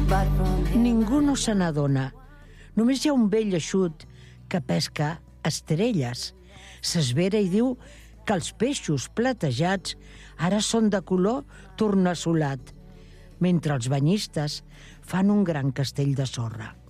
Ningú no se n'adona. Només hi ha un vell eixut que pesca estrelles. S'esvera i diu que els peixos platejats ara són de color tornassolat, mentre els banyistes fan un gran castell de sorra.